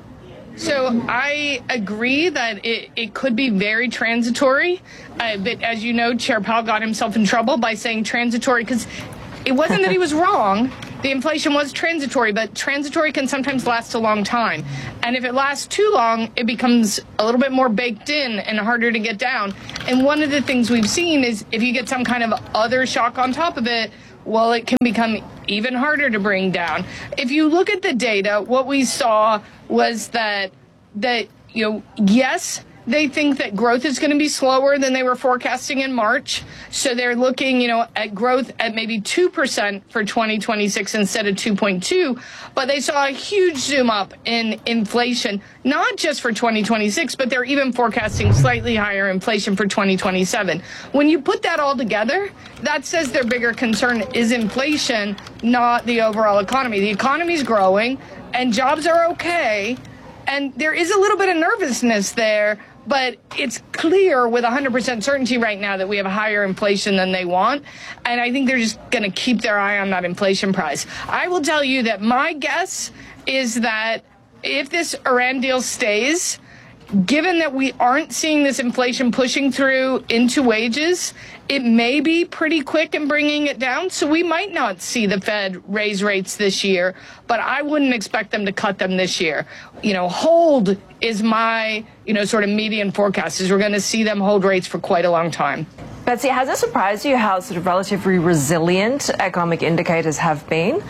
So I agree that it, it could be very transitory. Uh, but as you know, Chair Powell got himself in trouble by saying transitory because it wasn't that he was wrong. The inflation was transitory, but transitory can sometimes last a long time. And if it lasts too long, it becomes a little bit more baked in and harder to get down. And one of the things we've seen is if you get some kind of other shock on top of it, well, it can become even harder to bring down. If you look at the data, what we saw was that, that you know, yes, they think that growth is going to be slower than they were forecasting in March. So they're looking, you know, at growth at maybe two percent for twenty twenty-six instead of two point two. But they saw a huge zoom up in inflation, not just for twenty twenty-six, but they're even forecasting slightly higher inflation for twenty twenty-seven. When you put that all together, that says their bigger concern is inflation, not the overall economy. The economy's growing and jobs are okay. And there is a little bit of nervousness there. But it's clear with one hundred percent certainty right now that we have higher inflation than they want. And I think they're just going to keep their eye on that inflation price. I will tell you that my guess is that if this Iran deal stays, given that we aren't seeing this inflation pushing through into wages, it may be pretty quick in bringing it down. So we might not see the Fed raise rates this year, but I wouldn't expect them to cut them this year. You know, hold is my, you know, sort of median forecast, is we're going to see them hold rates for quite a long time. Betsy, has it surprised you how sort of relatively resilient economic indicators have been?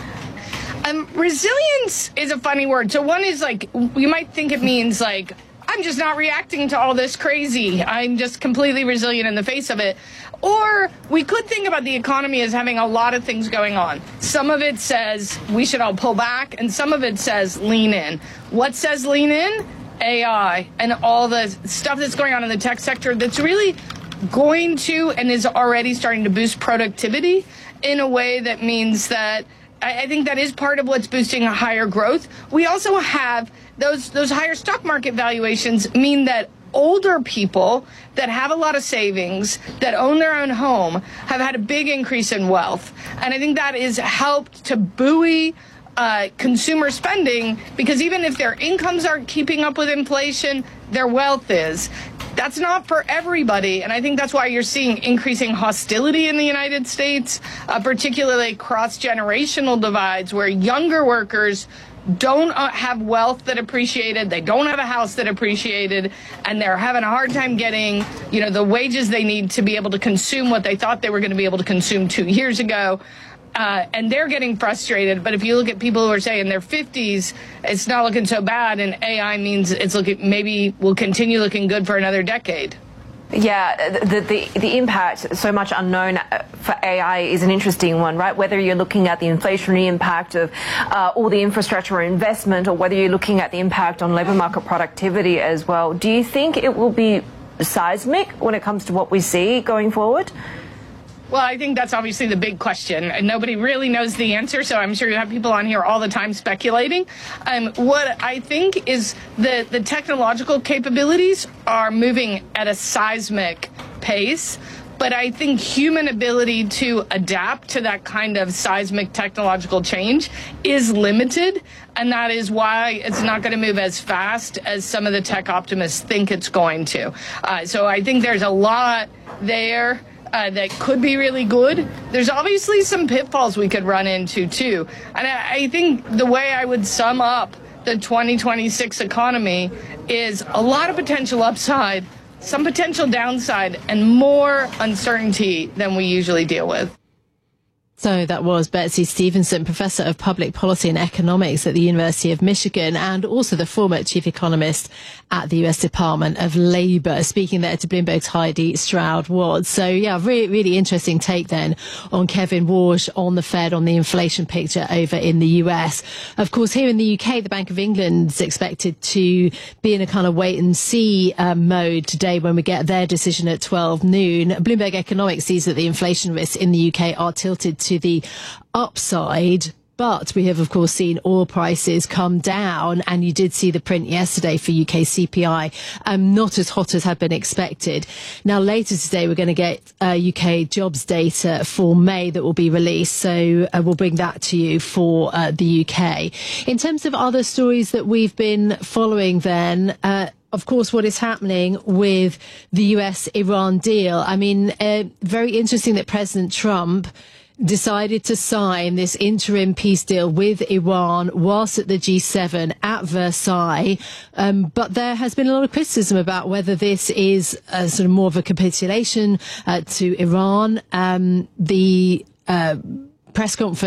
Um, resilience is a funny word. So one is like, you might think it means like, I'm just not reacting to all this crazy. I'm just completely resilient in the face of it. Or we could think about the economy as having a lot of things going on. Some of it says we should all pull back, and some of it says lean in. What says lean in? A I and all the stuff that's going on in the tech sector that's really going to and is already starting to boost productivity in a way that means that I think that is part of what's boosting a higher growth. We also have those those higher stock market valuations mean that older people that have a lot of savings, that own their own home, have had a big increase in wealth. And I think that has helped to buoy uh, consumer spending, because even if their incomes aren't keeping up with inflation, their wealth is. That's not for everybody, and I think that's why you're seeing increasing hostility in the United States, uh, particularly cross-generational divides where younger workers don't uh, have wealth that appreciated, they don't have a house that appreciated, and they're having a hard time getting, you know, the wages they need to be able to consume what they thought they were going to be able to consume two years ago. Uh, and they're getting frustrated. But if you look at people who are, say, in their fifties, it's not looking so bad, and A I means it's looking, maybe will continue looking good for another decade. Yeah, the, the the impact, so much unknown for A I, is an interesting one, right? Whether you're looking at the inflationary impact of uh, all the infrastructure or investment, or whether you're looking at the impact on labour market productivity as well. Do you think it will be seismic when it comes to what we see going forward? Well, I think that's obviously the big question, and nobody really knows the answer, so I'm sure you have people on here all the time speculating. Um, what I think is the, the technological capabilities are moving at a seismic pace, but I think human ability to adapt to that kind of seismic technological change is limited, and that is why it's not going to move as fast as some of the tech optimists think it's going to. Uh, so I think there's a lot there Uh, that could be really good. There's obviously some pitfalls we could run into, too. And I, I think the way I would sum up the twenty twenty-six economy is a lot of potential upside, some potential downside, and more uncertainty than we usually deal with. So that was Betsy Stevenson, Professor of Public Policy and Economics at the University of Michigan, and also the former Chief Economist at the U S Department of Labour, speaking there to Bloomberg's Heidi Stroud-Ward. So, yeah, really, really interesting take then on Kevin Warsh on the Fed, on the inflation picture over in the U S. Of course, here in the U K, the Bank of England is expected to be in a kind of wait-and-see uh, mode today when we get their decision at twelve noon. Bloomberg Economics sees that the inflation risks in the U K are tilted to to the upside, but we have of course seen oil prices come down, and you did see the print yesterday for U K C P I, um, not as hot as had been expected. Now later today we're going to get uh, U K jobs data for May that will be released, so uh, we'll bring that to you for uh, the U K. In terms of other stories that we've been following then, uh, of course, what is happening with the U S Iran deal. I mean, uh, very interesting that President Trump decided to sign this interim peace deal with Iran whilst at the G seven at Versailles. Um, but there has been a lot of criticism about whether this is a sort of more of a capitulation uh, to Iran. Um, the uh, press conference